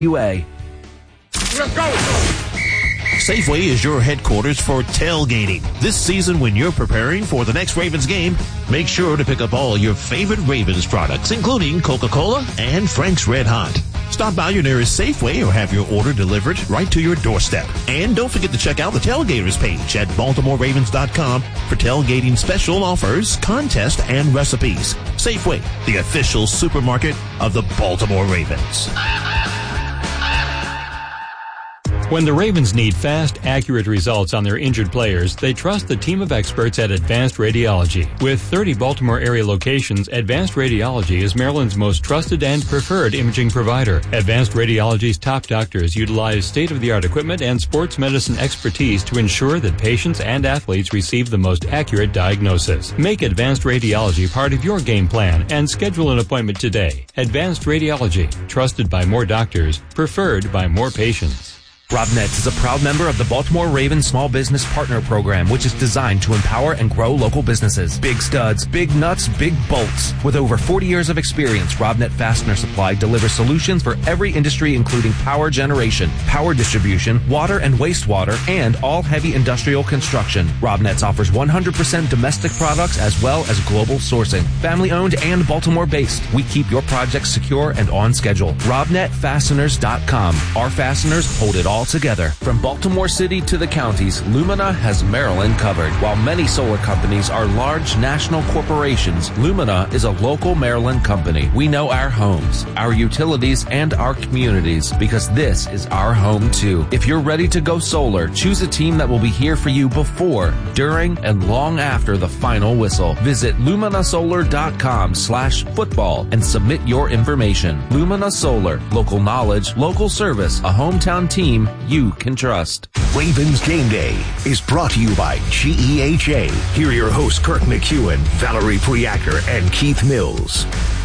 UA. Let's go! Safeway is your headquarters for tailgating. This season, when you're preparing for the next Ravens game, make sure to pick up all your favorite Ravens products, including Coca-Cola and Frank's Red Hot. Stop by your nearest Safeway or have your order delivered right to your doorstep. And don't forget to check out the Tailgaters page at BaltimoreRavens.com for tailgating special offers, contests, and recipes. Safeway, the official supermarket of the Baltimore Ravens. When the Ravens need fast, accurate results on their injured players, they trust the team of experts at Advanced Radiology. With 30 Baltimore area locations, Advanced Radiology is Maryland's most trusted and preferred imaging provider. Advanced Radiology's top doctors utilize state-of-the-art equipment and sports medicine expertise to ensure that patients and athletes receive the most accurate diagnosis. Make Advanced Radiology part of your game plan and schedule an appointment today. Advanced Radiology, trusted by more doctors, preferred by more patients. Robnets is a proud member of the Baltimore Ravens Small Business Partner Program, which is designed to empower and grow local businesses. Big studs, big nuts, big bolts. With over 40 years of experience, Robnet Fastener Supply delivers solutions for every industry, including power generation, power distribution, water and wastewater, and all heavy industrial construction. Robnets offers 100% domestic products as well as global sourcing. Family-owned and Baltimore-based. We keep your projects secure and on schedule. RobnetFasteners.com. Our fasteners hold it all together. From Baltimore City to the counties, Lumina has Maryland covered. While many solar companies are large national corporations, Lumina is a local Maryland company. We know our homes, our utilities, and our communities because this is our home too. If you're ready to go solar, choose a team that will be here for you before, during, and long after the final whistle. Visit luminasolar.com/football and submit your information. Lumina Solar, local knowledge, local service, a hometown team you can trust. Ravens Game Day is brought to you by GEHA. Here are your hosts, Kirk McEwen, Valerie Priaker, and Keith Mills.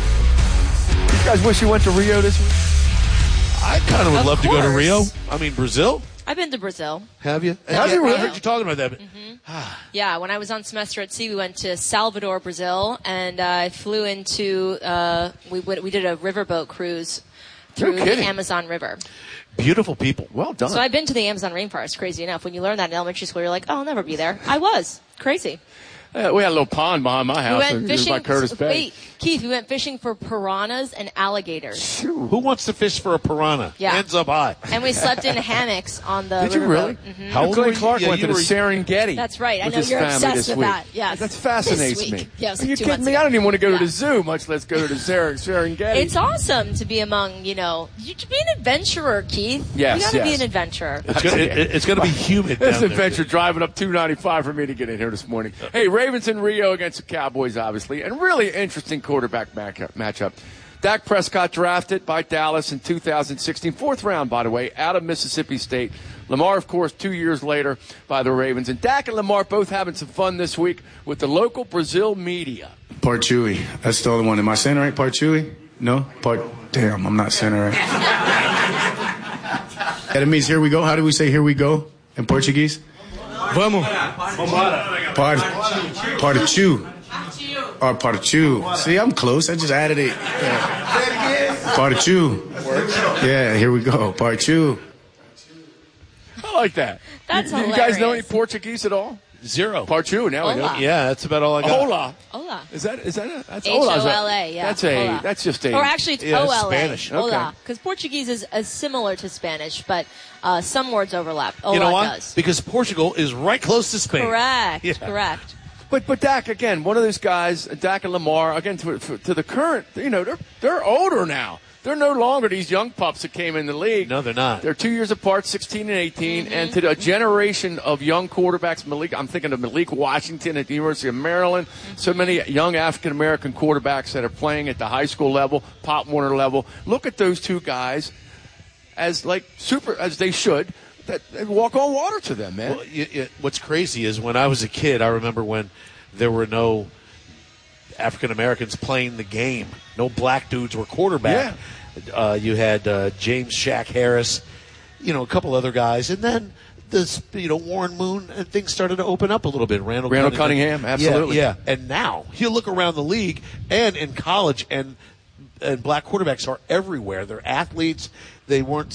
You guys wish you went to Rio this week? I kind of would love to go to Rio. I mean, Brazil. I've been to Brazil. Have you? Have you really? I heard you talking about that. Yeah, when I was on semester at sea, we went to Salvador, Brazil, and I flew into, we did a riverboat cruise through the Amazon River. Beautiful people. Well done. So I've been to the Amazon rainforest, crazy enough. When you learn that in elementary school, you're like, oh, I'll never be there. I was. Crazy. We had a little pond behind my house. We went fishing. By Curtis Bay. Wait, Keith, we went fishing for piranhas and alligators. Who wants to fish for a piranha? Yeah. Hands up high. And we slept in hammocks on the Did you really? Mm-hmm. How old Glenn were you? Clark Yeah, went to the Serengeti. That's right. I with know his you're family obsessed this with week. that. Yes. That fascinates This me. week. Yes, Are you 2 kidding months me? ago. I don't even want to go to Yeah. the zoo, much less go to the Serengeti. It's awesome to be among, you should be an adventurer, Keith. Yes, You gotta be yes. an adventurer. It's going to be humid. This down there. adventure driving up 295 for me to get in here this morning. Hey, Ravens in Rio against the Cowboys, obviously, and really interesting quarterback matchup. Dak Prescott drafted by Dallas in 2016, 4th round, by the way, out of Mississippi State. Lamar, of course, 2 years later by the Ravens. And Dak and Lamar both having some fun this week with the local Brazil media. Part Chewy. That's the other one. Am I saying it right? Part Chewy? No? Damn, I'm not saying it right. Yeah, that means here we go. How do we say here we go in Portuguese? Vamos. Partiu. Or partiu. See, I'm close. I just added it. Partiu. Yeah, here we go. Partiu. I like that. That's you hilarious. guys know any Portuguese at all? Zero. Partiu. Now we know. Hola. Yeah, that's about all I got. Hola. Hola. Is that that's H-O-L-A, yeah. That's that's just a. Or actually, it's Yeah, it's O-L-A. Spanish. Hola. Because Portuguese is similar to Spanish, but some words overlap. Hola You know why? does. Because Portugal is right close to Spain. Correct. Yeah. Correct. But Dak, again, one of those guys, Dak and Lamar, again, to the current, they're older now. They're no longer these young pups that came in the league. No, they're not. They're 2 years apart, 16 and 18, and to a generation of young quarterbacks, I'm thinking of Malik Washington at the University of Maryland, so many young African-American quarterbacks that are playing at the high school level, Pop Warner level. Look at those two guys as they should. That walk on water to them, man. Well, what's crazy is when I was a kid, I remember when there were no African Americans playing the game. No black dudes were quarterback. Yeah. You had James Shaq Harris, a couple other guys, and then this, Warren Moon, and things started to open up a little bit. Randall Cunningham, absolutely. Yeah. And now you look around the league and in college, and and black quarterbacks are everywhere. They're athletes. They weren't